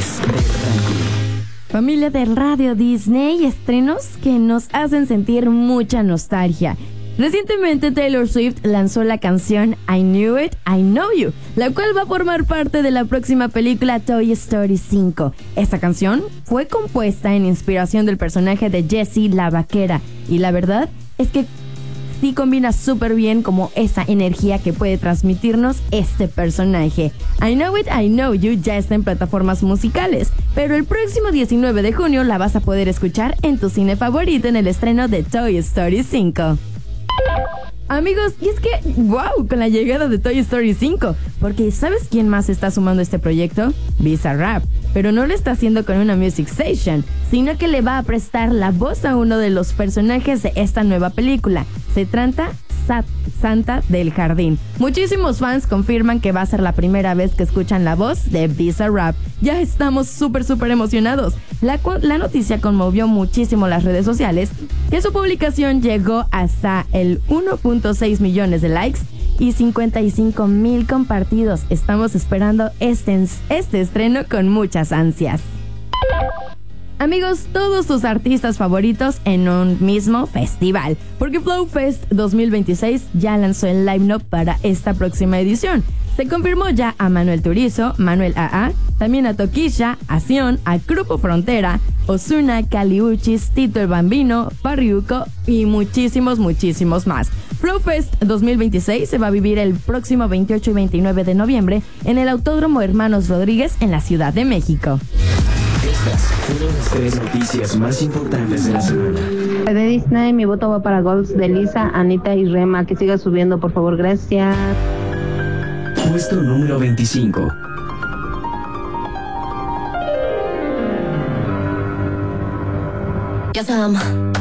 10 del ranking. Familia de Radio Disney, estrenos que nos hacen sentir mucha nostalgia. Recientemente Taylor Swift lanzó la canción I Knew It, I Know You, la cual va a formar parte de la próxima película Toy Story 5. Esta canción fue compuesta en inspiración del personaje de Jessie la vaquera, y la verdad es que sí combina súper bien como esa energía que puede transmitirnos este personaje. I Know It, I Know You ya está en plataformas musicales, pero el próximo 19 de junio la vas a poder escuchar en tu cine favorito en el estreno de Toy Story 5. Amigos, y es que, wow, con la llegada de Toy Story 5, porque ¿sabes quién más está sumando a este proyecto? Bizarrap, pero no lo está haciendo con una Music Station, sino que le va a prestar la voz a uno de los personajes de esta nueva película. Se trata Santa del Jardín. Muchísimos fans confirman que va a ser la primera vez que escuchan la voz de Bizarrap. Ya estamos súper emocionados. La noticia conmovió muchísimo las redes sociales, que su publicación llegó hasta el 1.6 millones de likes y 55,000 compartidos. Estamos esperando este estreno con muchas ansias. Amigos, todos tus artistas favoritos en un mismo festival, porque Flow Fest 2026 ya lanzó el line-up para esta próxima edición. Se confirmó ya a Manuel Turizo, Manuel A.A., también a Tokischa, a Sion, a Grupo Frontera, Ozuna, Kali Uchis, Tito el Bambino, Farruko y muchísimos más. Flow Fest 2026 se va a vivir el próximo 28 y 29 de noviembre en el Autódromo Hermanos Rodríguez en la Ciudad de México. Estas fueron las 3 noticias más importantes de la semana. De Disney, mi voto va para Golds de Lisa, Anita y Rema. Que siga subiendo, por favor, gracias. Puesto número 25. Yes,